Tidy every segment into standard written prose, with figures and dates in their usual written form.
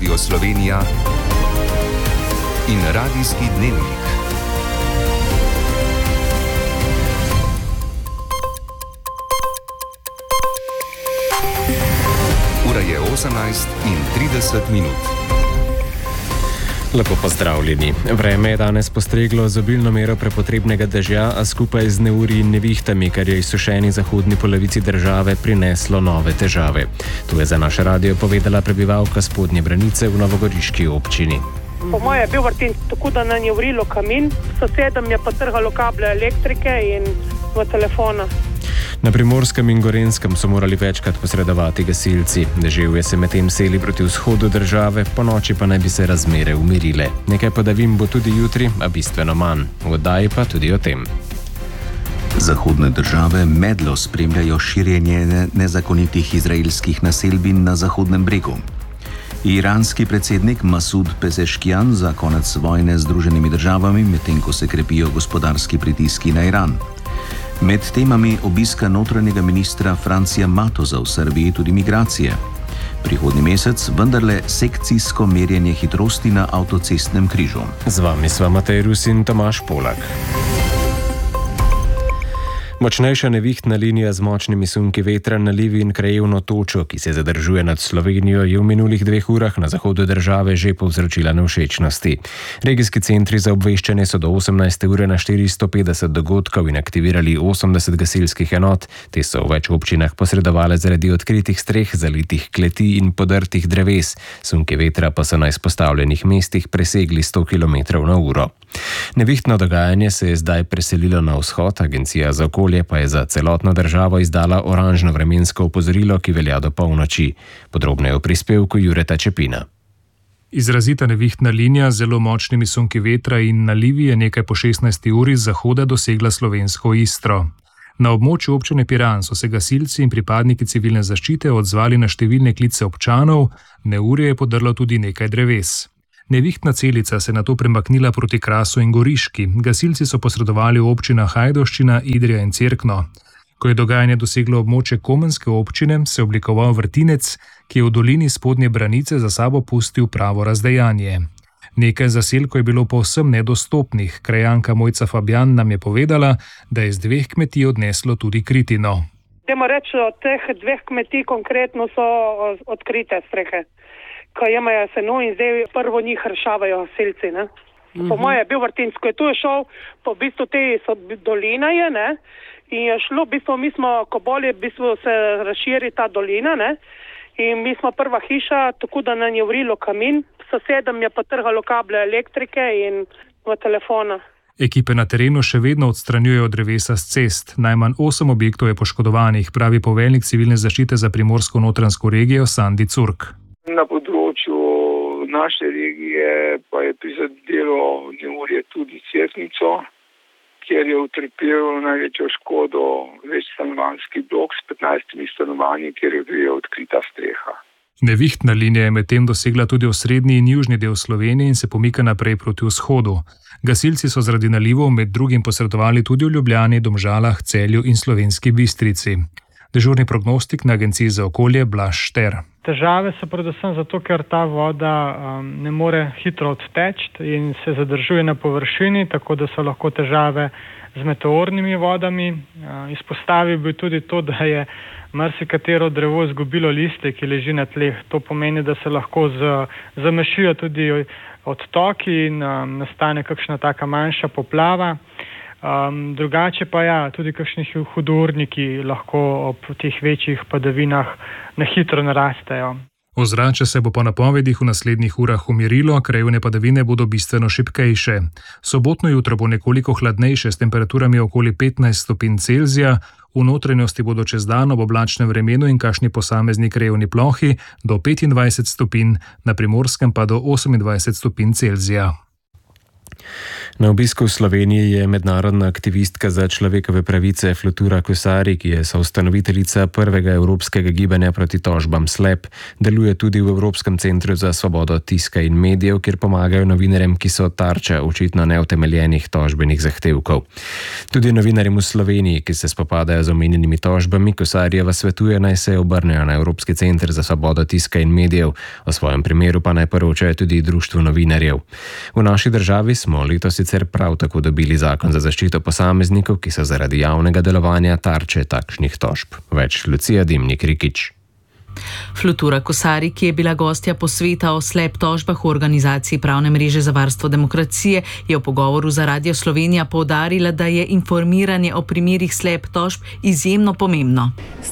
Radio Slovenija in Radijski dnevnik. Ura je 18:30. Lepo pozdravljeni. Vreme je danes postreglo z obilno mero prepotrebnega dežja, a skupaj z neurji in nevihtami, kar je izsušeni zahodni polovici države prineslo nove težave. To je za naš radio povedala prebivalka Spodnje Branice v novogoriški občini. Po moje je bil vrtin tako, da nam je vrilo kamin, sosedom je potrgalo kable elektrike in v telefona. Na Primorskem in Gorenjskem so morali večkrat posredovati gasilci. Deževje se medtem seli proti vzhodu države, po noči pa naj bi se razmere umirile. Nekaj padavin bo tudi jutri, a bistveno manj. V oddaji pa tudi o tem. Zahodne države medlo spremljajo širjenje nezakonitih izraelskih naselbin na Zahodnem bregu. Iranski predsednik Masud Pezeshkian za konec vojne z Združenimi državami, medtem ko se krepijo gospodarski pritiski na Iran. Med temami obiska notranjega ministra Francija Matoza v Srbiji tudi migracije. Prihodnji mesec vendarle sekcijsko merjenje hitrosti na avtocestnem križu. Z vami sva Matej Rus in Tomaž Polak. Močnejša nevihtna linija z močnimi sunki vetra, nalivi in krajevno točo, ki se zadržuje nad Slovenijo, je v minulih 2 urah na zahodu države že povzročila nevšečnosti. Regijski centri za obveščanje so do 18. ure na 450 dogodkov in aktivirali 80 gasilskih enot. Te so v več občinah posredovale zaradi odkritih streh, zalitih kleti in podrtih dreves. Sunki vetra pa so na izpostavljenih mestih presegli 100 km/h. Nevihtno dogajanje se je zdaj preselilo na vzhod. Agencija za okolje pa je za celotno državo izdala oranžno vremensko opozorilo, ki velja do polnoči. Podrobneje v prispevku Jureta Čepina. Izrazita nevihtna linija z zelo močnimi sunki vetra in nalivi je nekaj po 16. uri z zahoda dosegla slovensko Istro. Na območju občine Piran so se gasilci in pripadniki civilne zaščite odzvali na številne klice občanov, neurje je podrlo tudi nekaj dreves. Nevihtna celica se je nato premaknila proti Krasu in Goriški. Gasilci so posredovali v občinah Ajdovščina, Idrija in Cerkno. Ko je dogajanje doseglo območje Komenske občine, se je oblikoval vrtinec, ki je v dolini Spodnje Branice za sabo pustil pravo razdejanje. Nekaj zaselkov je bilo povsem nedostopnih. Krajanka Mojca Fabjan nam je povedala, da je z 2 kmetij odneslo tudi kritino. Dajmo reči, od teh 2 kmetij konkretno so odkrite strehe, ko imajo seno in zdaj prvo njih rešavajo selci. Po moje je bil vrtinc, ko je tu šel, po bistvu te so dolina je, ne, in je šlo, v bistvu mi smo, ko bolje v bistvu se razširi ta dolina, ne, in mi smo prva hiša, tako da nam je vrilo kamin, sosedom je potrgalo kable elektrike in v telefona. Ekipe na terenu še vedno odstranjujejo drevesa s cest. Najmanj 8 objektov je poškodovanih, pravi poveljnik civilne zaščite za Primorsko-notranjsko regijo Sandi Curk. Na področju naše regije pa je prizadelo neurje tudi Cerknico, kjer je utrpel največjo škodo večstanovanjski blok s 15 stanovanji, kjer je bila odkrita streha. Nevihtna linija je medtem dosegla tudi osrednji in južni del Slovenije in se pomika naprej proti vzhodu. Gasilci so zaradi nalivov med drugim posredovali tudi v Ljubljani, Domžalah, Celju in Slovenski Bistrici. Dežurni prognostik na Agenciji za okolje Blaž Šter. Težave so predvsem zato, ker ta voda ne more hitro odteči in se zadržuje na površini, tako da so lahko težave z meteornimi vodami. Izpostavil bi tudi to, da je marsikatero drevo izgubilo liste, ki leži na tleh. To pomeni, da se lahko zamešijo tudi odtoki in nastane kakšna taka manjša poplava. Drugače pa ja, tudi kakšni hudourniki lahko ob teh večjih padavinah na hitro narastejo. Ozračje se bo po napovedih v naslednjih urah umirilo, krajevne padavine bodo bistveno šibkejše. Sobotno jutro bo nekoliko hladnejše s temperaturami okoli 15 stopinj Celzija, v notranjosti bodo čez dan ob oblačnem vremenu in kakšni posamezni krajevni plohi do 25 stopinj, na Primorskem pa do 28 stopinj Celzija. Na obisku v Sloveniji je mednarodna aktivistka za človekove pravice Flutura Kosari, ki je soustanoviteljica prvega evropskega gibanja proti tožbam SLEP, deluje tudi v Evropskem centru za svobodo tiska in medijev, kjer pomagajo novinarjem, ki so tarča očitno neutemeljenih tožbenih zahtevkov. Tudi novinarjem v Sloveniji, ki se spopadajo z omenjenimi tožbami, Kosarijeva svetuje, naj se obrnejo na Evropski center za svobodo tiska in medijev, o svojem primeru pa naj poročajo tudi Društvu novinarjev. V naši državi smo letos sicer prav tako dobili zakon za zaščito posameznikov, ki so zaradi javnega delovanja tarče takšnih tožb. Več Lucija Dimnik-Rikič. Flutura Kosari, ki je bila gostja posveta o SLEP tožbah v organizaciji Pravne mreže za varstvo demokracije, je v pogovoru za Radio Slovenija poudarila, da je informiranje o primerih SLEP tožb izjemno pomembno.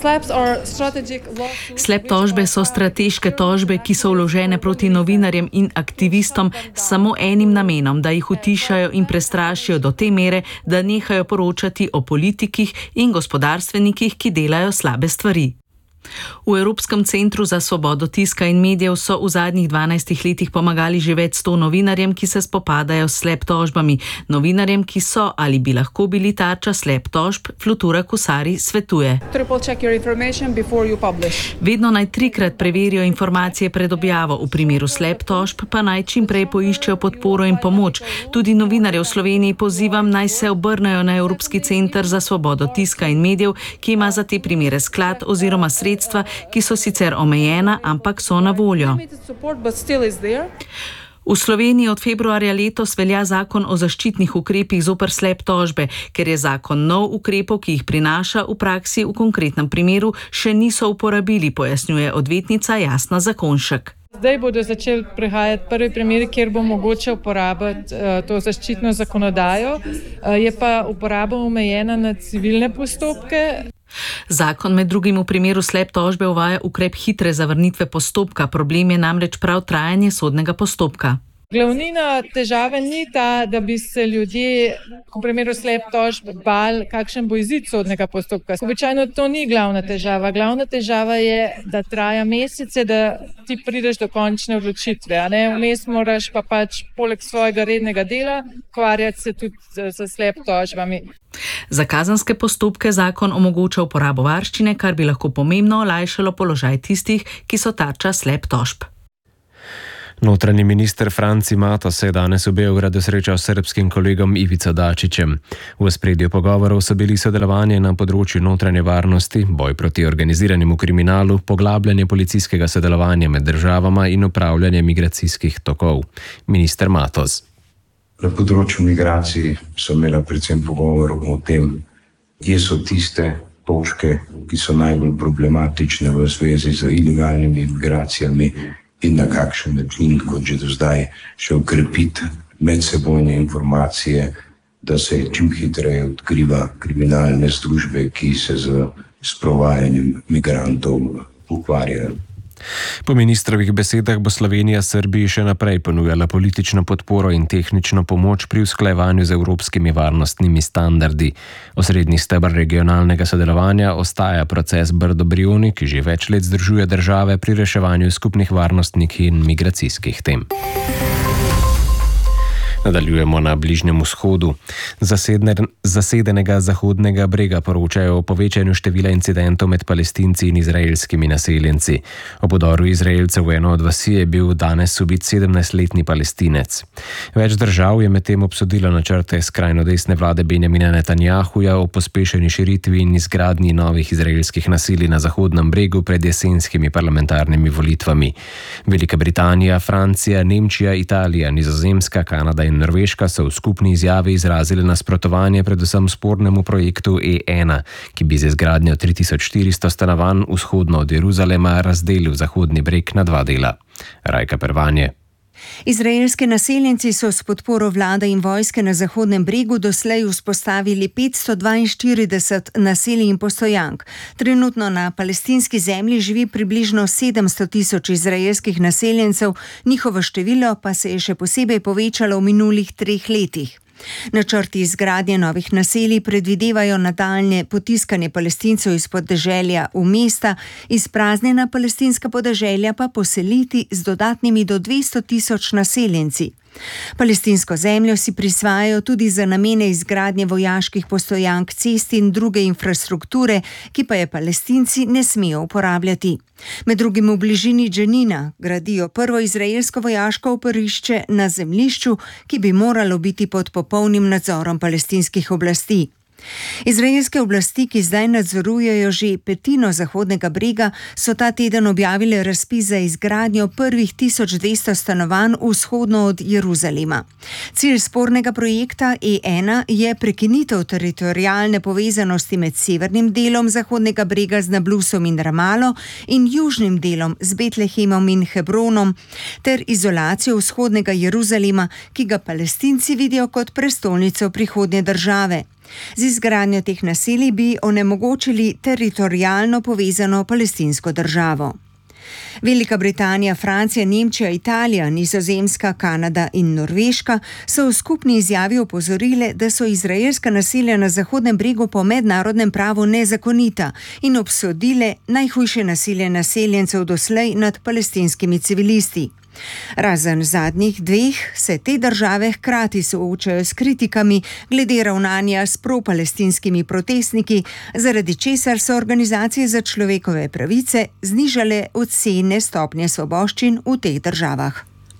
SLEP tožbe so strateške tožbe, ki so vložene proti novinarjem in aktivistom s samo enim namenom, da jih utišajo in prestrašijo do te mere, da nehajo poročati o politikih in gospodarstvenikih, ki delajo slabe stvari. V Evropskem centru za svobodo tiska in medijev so v zadnjih 12 letih pomagali že več 100 novinarjem, ki se spopadajo s SLEP tožbami. Novinarjem, ki so ali bi lahko bili tarča SLEP tožb, Flutura Kosari svetuje. Vedno naj 3-krat preverijo informacije pred objavo, v primeru SLEP tožb pa naj čim prej poiščejo podporo in pomoč. Tudi novinarje v Sloveniji pozivam, naj se obrnejo na Evropski center za svobodo tiska in medijev, ki ima za te primere sklad oziroma sredstva, ki so sicer omejena, ampak so na voljo. V Sloveniji od februarja letos velja zakon o zaščitnih ukrepih zoper SLEP tožbe, ker je zakon nov ukrepov, ki jih prinaša v praksi v konkretnem primeru, še niso uporabili, pojasnjuje odvetnica Jasna Zakonšek. Zdaj bodo začeli prihajati prvi primeri, kjer bo mogoče uporabiti to zaščitno zakonodajo, je pa uporaba omejena na civilne postopke. Zakon med drugim v primeru SLEP tožbe uvaja ukrep hitre zavrnitve postopka, problem je namreč prav trajanje sodnega postopka. Glavnina težave ni ta, da bi se ljudje v primeru SLEP tožb bali, kakšen bo izid sodnega postopka. Običajno to ni glavna težava. Glavna težava je, da traja mesece, da ti prideš do končne odločitve. Vmes moraš pa pač poleg svojega rednega dela ukvarjati se tudi s SLEP tožbami. Za kazenske postopke zakon omogoča uporabo varščine, kar bi lahko pomembno olajšalo položaj tistih, ki so tarča SLEP tožb. Notranji minister Franci Matos se je danes v Beogradu srečal s srbskim kolegom Ivico Dačićem. V ospredju pogovorov so bili sodelovanje na področju notranje varnosti, boj proti organiziranemu kriminalu, poglabljanje policijskega sodelovanja med državama in upravljanje migracijskih tokov. Minister Matos. Na področju migracij so imela predvsem pogovorov o tem, kje so tiste točke, ki so najbolj problematične v zvezi z ilegalnimi migracijami in na kakšen način, kot že do zdaj, še okrepiti medsebojne informacije, da se čim hitreje odkriva kriminalne združbe, ki se z sprovajanjem migrantov ukvarjajo. Po ministrovih besedah bo Slovenija Srbiji še naprej ponujala politično podporo in tehnično pomoč pri usklajevanju z evropskimi varnostnimi standardi. Osrednji steber regionalnega sodelovanja ostaja proces Brdo-Brioni, ki že več let združuje države pri reševanju skupnih varnostnih in migracijskih tem. Nadaljujemo na Bližnjem vzhodu. Zasedenega Zahodnega brega poročajo o povečanju števila incidentov med Palestinci in izraelskimi naseljenci. Ob udoru Izraelcev v eno od vasi je bil danes ubit 17-letni Palestinec. Več držav je medtem obsodilo načrte skrajno desne vlade Benjamina Netanjahuja o pospešeni širitvi in izgradnji novih izraelskih naselij na Zahodnem bregu pred jesenskimi parlamentarnimi volitvami. Velika Britanija, Francija, Nemčija, Italija, Nizozemska, Kanada in Norveška so v skupni izjavi izrazili nasprotovanje predvsem spornemu projektu E1, ki bi z izgradnjo 3400 stanovanj vzhodno od Jeruzalema razdelil Zahodni breg na 2 dela. Rajka Pervanje. Izraelski naseljenci so s podporo vlade in vojske na Zahodnem bregu doslej vzpostavili 542 naselij in postojank. Trenutno na palestinski zemlji živi približno 700 000 izraelskih naseljencev, njihovo število pa se je še posebej povečalo v minulih 3 letih. Načrti izgradnje novih naselij predvidevajo nadaljnje potiskanje Palestincev iz podeželja v mesta, izpraznjena palestinska podeželja pa poseliti z dodatnimi do 200 000 naseljenci. Palestinsko zemljo si prisvajajo tudi za namene izgradnje vojaških postojank, cest in druge infrastrukture, ki pa je Palestinci ne smejo uporabljati. Med drugim v bližini Dženina gradijo prvo izraelsko vojaško oporišče na zemljišču, ki bi moralo biti pod popolnim nadzorom palestinskih oblasti. Izraelske oblasti, ki zdaj nadzorujejo že petino Zahodnega brega, so ta teden objavile razpis za izgradnjo prvih 1200 stanovanj vzhodno od Jeruzalema. Cilj spornega projekta E1 je prekinitev teritorialne povezanosti med severnim delom Zahodnega brega z Nablusom in Ramalo in južnim delom z Betlehemom in Hebronom ter izolacijo vzhodnega Jeruzalema, ki ga Palestinci vidijo kot prestolnico prihodnje države. Z izgradnjo teh naselij bi onemogočili teritorialno povezano palestinsko državo. Velika Britanija, Francija, Nemčija, Italija, Nizozemska, Kanada in Norveška so v skupni izjavi opozorile, da so izraelska naselja na Zahodnem bregu po mednarodnem pravu nezakonita in obsodile najhujše nasilje naseljencev doslej nad palestinskimi civilisti. Razen zadnjih dveh se te države hkrati soočajo s kritikami glede ravnanja s propalestinskimi protestniki, zaradi česar so organizacije za človekove pravice znižale ocene stopnje svoboščin v teh državah.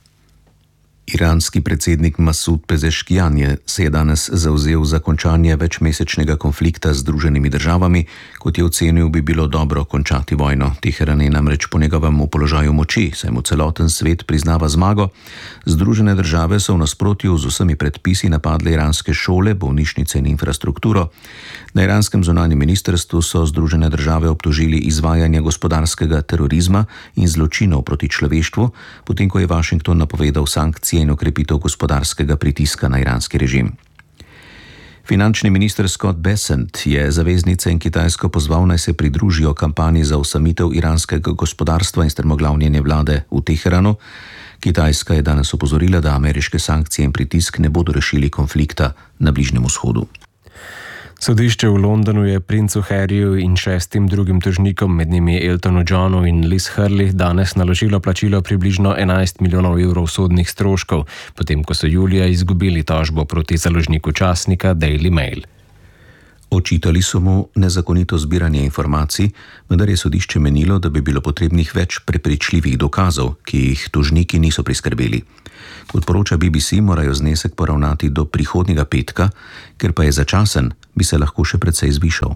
Iranski predsednik Masud Pezeškijan se je danes zavzel za končanje večmesečnega konflikta z Združenimi državami, kot je ocenil, bi bilo dobro končati vojno. Teheran je namreč po njegovem v položaju moči, saj mu celoten svet priznava zmago. Združene države so v nasprotju z vsemi predpisi napadle iranske šole, bolnišnice in infrastrukturo. Na iranskem zunanjem ministrstvu so Združene države obtožili izvajanje gospodarskega terorizma in zločinov proti človeštvu, potem ko je Washington napovedal sankcije in okrepitev gospodarskega pritiska na iranski režim. Finančni minister Scott Bessent je zaveznice in Kitajsko pozval, naj se pridružijo kampanji za osamitev iranskega gospodarstva in strmoglavljenje vlade v Teheranu. Kitajska je danes opozorila, da ameriške sankcije in pritisk ne bodo rešili konflikta na Bližnjem vzhodu. Sodišče v Londonu je princu Harryju in 6 drugim tožnikom, med njimi Eltonu Johnu in Liz Hurley, danes naložilo plačilo približno 11 milijonov evrov sodnih stroškov, potem ko so julija izgubili tožbo proti založniku časnika Daily Mail. Očitali so mu nezakonito zbiranje informacij, vendar je sodišče menilo, da bi bilo potrebnih več prepričljivih dokazov, ki jih tožniki niso priskrbeli. Kot poroča BBC, morajo znesek poravnati do prihodnjega petka, ker pa je začasen, bi se lahko še precej zvišal.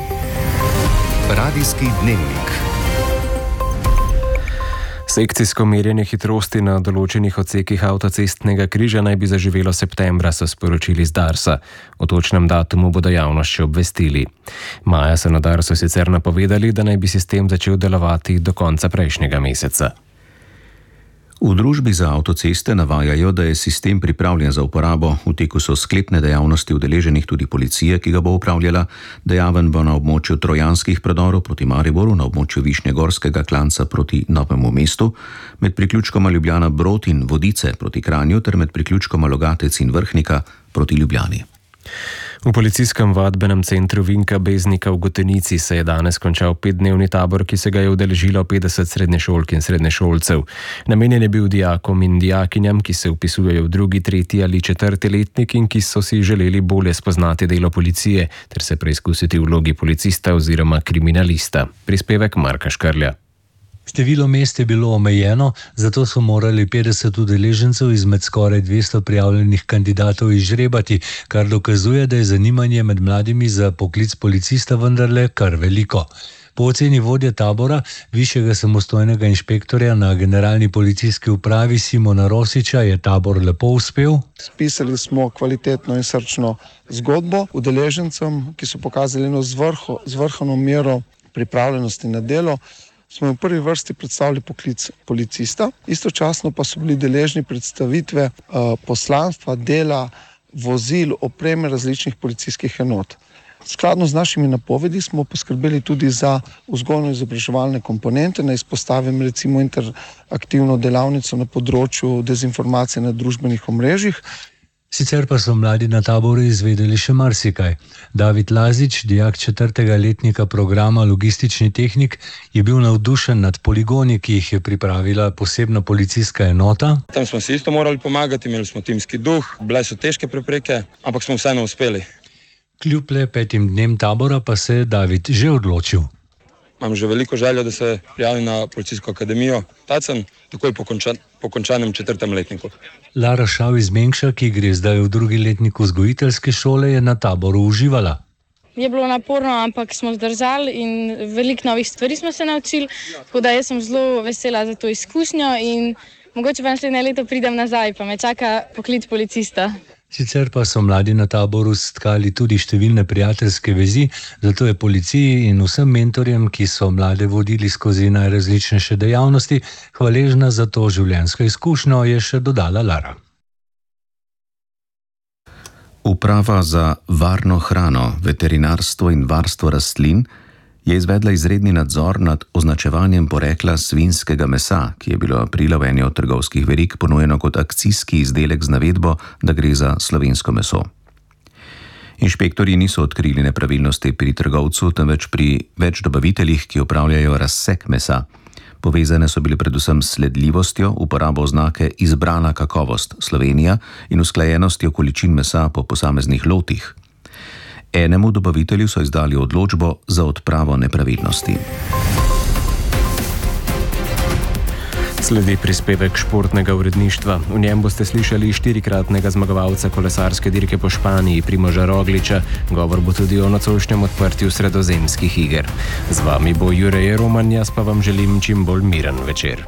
Radijski dnevnik. Sekcijsko merjenje hitrosti na določenih odsekih avtocestnega križa naj bi zaživelo septembra, so sporočili z Darsa. O točnem datumu bodo javnost še obvestili. Maja so na Darsu sicer napovedali, da naj bi sistem začel delovati do konca prejšnjega meseca. V družbi za avtoceste navajajo, da je sistem pripravljen za uporabo. V teku so sklepne dejavnosti udeleženih tudi policije, ki ga bo upravljala. Dejaven bo na območju trojanskih predorov proti Mariboru, na območju Višnjegorskega klanca proti Novemu mestu, med priključkoma Ljubljana Brod in Vodice proti Kranju ter med priključkoma Logatec in Vrhnika proti Ljubljani. V policijskem vadbenem centru Vinka Beznika v Gotenici se je danes končal 5-dnevni tabor, ki se ga je udeležilo 50 srednješolk in srednješolcev. Namenjen je bil dijakom in dijakinjam, ki se vpisujejo v 2., 3. ali 4. letnik in ki so si želeli bolje spoznati delo policije ter se preizkusiti v vlogi policista oziroma kriminalista. Prispevek Marka Škrlja. Število mest je bilo omejeno, zato so morali 50 udeležencev izmed skoraj 200 prijavljenih kandidatov izžrebati, kar dokazuje, da je zanimanje med mladimi za poklic policista vendarle kar veliko. Po oceni vodje tabora, višjega samostojnega inšpektorja na generalni policijski upravi Simona Rosiča, je tabor lepo uspel. Spisali smo kvalitetno in srčno zgodbo udeležencem, ki so pokazali eno zvrhano mero pripravljenosti na delo. Smo v prvi vrsti predstavili poklic policista, istočasno pa so bili deležni predstavitve poslanstva, dela, vozil, opreme različnih policijskih enot. Skladno z našimi napovedi smo poskrbeli tudi za vzgojno-izobraževalne komponente, naj izpostavim recimo interaktivno delavnico na področju dezinformacije na družbenih omrežjih. Sicer pa so mladi na taboru izvedeli še marsikaj. David Lazič, dijak 4. letnika programa Logistični tehnik, je bil navdušen nad poligoni, ki jih je pripravila posebna policijska enota. Tam smo si isto morali pomagati, imeli smo timski duh, bile so težke prepreke, ampak smo vseeno uspeli. Kljub le 5 dnem tabora pa se je David že odločil. Imam že veliko željo, da se prijavim na policijsko akademijo Tacen, takoj po končanem 4. letniku. Lara Šav iz Mengša, ki gre zdaj v 2. letniku vzgojiteljske šole, je na taboru uživala. Je bilo naporno, ampak smo zdržali in veliko novih stvari smo se naučili, tako da jaz sem zelo vesela za to izkušnjo in mogoče pa naslednje leto pridem nazaj, pa me čaka poklic policista. Sicer pa so mladi na taboru stkali tudi številne prijateljske vezi, zato je policiji in vsem mentorjem, ki so mlade vodili skozi najrazličnejše dejavnosti, hvaležna za to življenjsko izkušnjo, je še dodala Lara. Uprava za varno hrano, veterinarstvo in varstvo rastlin je izvedla izredni nadzor nad označevanjem porekla svinjskega mesa, ki je bilo aprila v eni od trgovskih verig ponujeno kot akcijski izdelek z navedbo, da gre za slovensko meso. Inšpektorji niso odkrili nepravilnosti pri trgovcu, temveč pri več dobaviteljih, ki opravljajo razsek mesa. Povezane so bile predvsem s sledljivostjo, uporabo oznake izbrana kakovost Slovenija in usklajenostjo količin mesa po posameznih lotih. Enemu dobavitelju so izdali odločbo za odpravo nepravilnosti. Sledi prispevek športnega uredništva. V njem boste slišali 4-kratnega zmagovalca kolesarske dirke po Španiji, Primoža Rogliča. Govor bo tudi o nocojšnjem odprtju sredozemskih iger. Z vami bo Jure Roman, jaz pa vam želim čim bolj miren večer.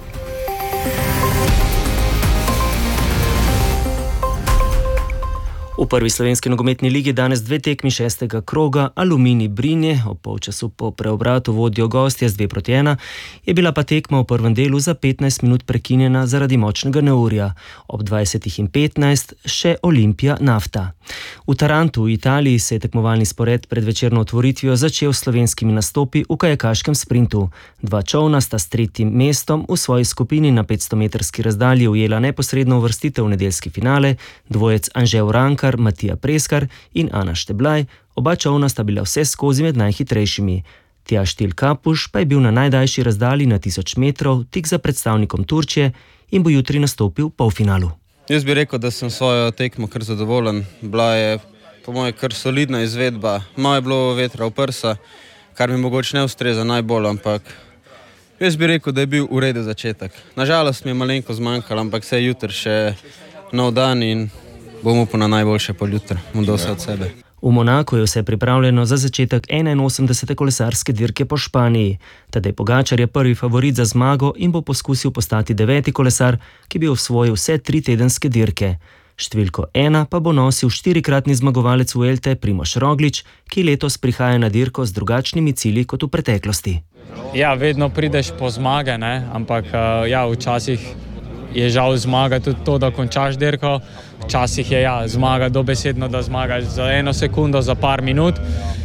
V prvi slovenski nogometni ligi danes 2 tekmi 6. kroga, Aluminij Brinje, ob polčasu po preobratu vodijo gostje z 2-1, je bila pa tekma v prvem delu za 15 minut prekinjena zaradi močnega neurja. Ob 20:15 še Olimpija Nafta. V Tarantu v Italiji se je tekmovalni spored pred večerno otvoritvijo začel s slovenskimi nastopi v kajakaškem sprintu. 2 čolna sta s 3. mestom v svoji skupini na 500-metrski razdalji ujela neposredno uvrstitev v nedeljski finale, dvojec Anže Urankar, Matija Preskar in Ana Šteblaj. Oba čolna sta bila vse skozi med najhitrejšimi. Tjaž Til Kapuš pa je bil na najdaljši razdalji na 1000 metrov tik za predstavnikom Turčije in bo jutri nastopil v polfinalu. Jaz bi rekel, da sem svojo tekmo kar zadovoljen. Bila je po moje kar solidna izvedba. Malo je bilo vetra v prsa, kar mi mogoče ne ustreza najbolj, ampak jaz bi rekel, da je bil v redu začetek. Nažalost mi je malenko zmanjkalo, ampak se je jutri še nov dan in bom upal na najboljše pol jutra. Bom dal vse od sebe. V Monaku je vse pripravljeno za začetek 81. kolesarske dirke po Španiji. Tadej Pogačar je prvi favorit za zmago in bo poskusil postati 9. kolesar, ki bi osvojil vse 3 tedenske dirke. Številko 1 pa bo nosil 4-kratni zmagovalec Vuelte Primož Roglič, ki letos prihaja na dirko z drugačnimi cilji kot v preteklosti. Ja, vedno prideš po zmage, ne? Ampak včasih je žal zmaga tudi to, da končaš dirko. Včasih je zmaga dobesedno, da zmagaš za 1 sekundo, za par minut.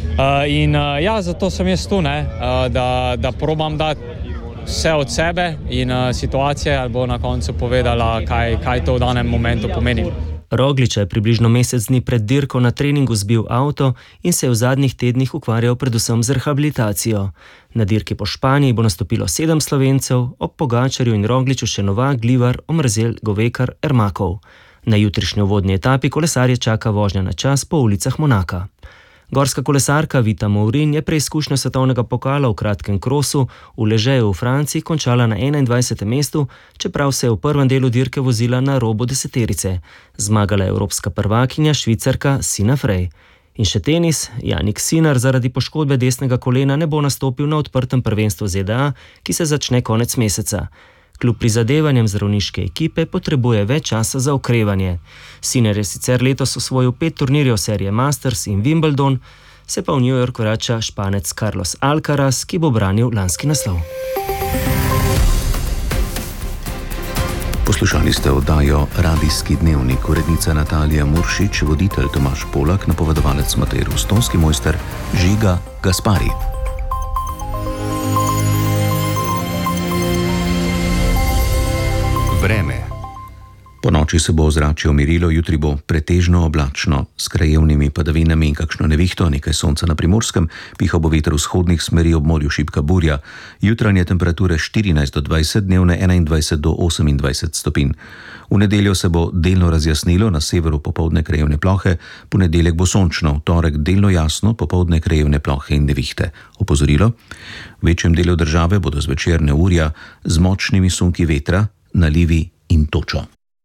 Zato sem jaz tu, da probam dati vse od sebe in situacija bo na koncu povedala, kaj to v danem momentu pomeni. Rogliča je približno mesec dni pred dirko na treningu zbil avto in se je v zadnjih tednih ukvarjal predvsem z rehabilitacijo. Na dirki po Španiji bo nastopilo 7 Slovencev, ob Pogačarju in Rogliču še Novak, Glivar, Omrzel, Govekar, Ermakov. Na jutrišnji uvodni etapi kolesarje čaka vožnja na čas po ulicah Monaka. Gorska kolesarka Vita Mourin je preizkušnjo svetovnega pokala v kratkem krosu v Ležeju v Franciji končala na 21. mestu, čeprav se je v prvem delu dirke vozila na robu deseterice. Zmagala je evropska prvakinja Švicarka Sina Frey. In še tenis, Jannik Sinner zaradi poškodbe desnega kolena ne bo nastopil na odprtem prvenstvu ZDA, ki se začne konec meseca. Kljub prizadevanjem zdravniške ekipe potrebuje več časa za okrevanje. Sinner je sicer letos osvojil 5 turnirjev serije Masters in Wimbledon, se pa v New York vrača Španec Carlos Alcaraz, ki bo branil lanski naslov. Poslušali ste oddajo Radijski dnevnik, urednica Natalija Muršič, voditelj Tomaž Polak, napovedovalec Matej Rus, tonski mojster Žiga Gaspari. Vreme. Po noči se bo ozračje umirilo, jutri bo pretežno oblačno, s krajevnimi padavinami in kakšno nevihto, nekaj sonca na Primorskem, pihal bo veter vzhodnih smeri, ob morju šibka burja, jutranje temperature 14 do 20, dnevne 21 do 28 stopinj. V nedeljo se bo delno razjasnilo, na severu popoldne krajevne plohe, ponedeljek bo sončno, v torek delno jasno, popoldne krajevne plohe in nevihte. Opozorilo: v večjem delu države bodo zvečer neurja z močnimi sunki vetra, nalivi in točo.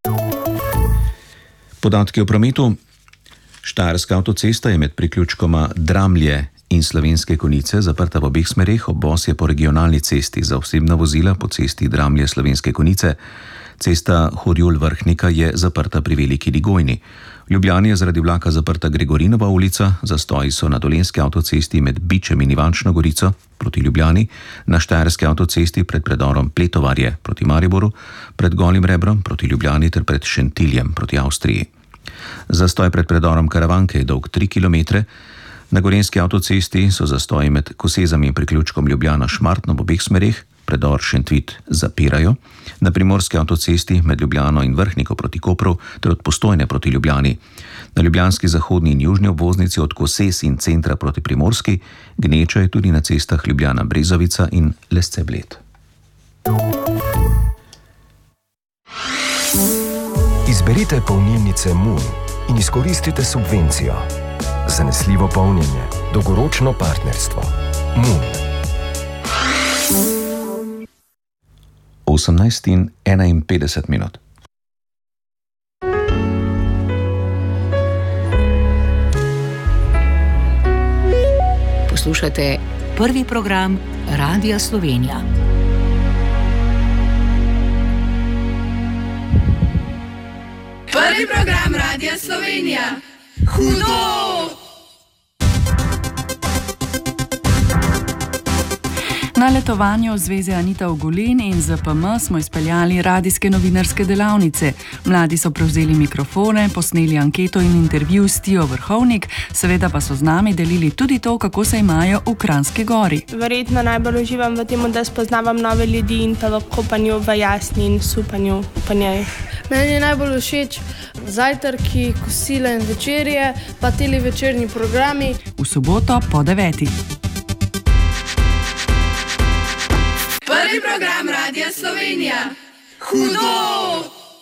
Podatki o prometu. Štajerska avtocesta je med priključkoma Dramlje in Slovenske Konjice zaprta v obeh smereh, obvoz je po regionalni cesti, za osebna vozila po cesti Dramlje Slovenske Konjice. Cesta Horjul-Vrhnika je zaprta pri Veliki Digojni. V Ljubljani je zaradi vlaka zaprta Gregorinova ulica, zastoji so na Dolenjski avtocesti med Bičem in Ivančno Gorico proti Ljubljani, na Štajerski avtocesti pred predorom Pletovarje proti Mariboru, pred Golim Rebrom proti Ljubljani ter pred Šentiljem proti Avstriji. Zastoj pred predorom Karavanke je dolg 3 km. Na Gorenjski avtocesti so zastoji med Kosezami in priključkom Ljubljana-Šmartno v obeh smereh, predor Šentvit zapirajo. Na Primorski avtocesti med Ljubljano in Vrhniko proti Kopru ter od Postojne proti Ljubljani. Na ljubljanski zahodni in južni obvoznici od Koses in centra proti Primorski, gneča je tudi na cestah Ljubljana-Brezovica in Lesce-Bled. Izberite polnilnice Moon in izkoristite subvencijo. Zanesljivo polnjenje, dolgoročno partnerstvo. Moon. 18:51. Poslušate prvi program Radia Slovenija. Prvi program Radia Slovenija. Hudo! Na letovanju Zveze Anita Ogulin in ZPM smo izpeljali radijske novinarske delavnice. Mladi so prevzeli mikrofone, posneli anketo in intervju s Tijo Vrhovnik, seveda pa so z nami delili tudi to, kako se imajo v Kranjski Gori. Verjetno najbolj uživam v tem, da spoznavam nove ljudi in pa v kopanju v jasni in supanju po njej. Meni je najbolj všeč zajtrki, kosila in večerje, pa teli večerni programi. V soboto po 9. Prvi program Radia Slovenija. Hudo!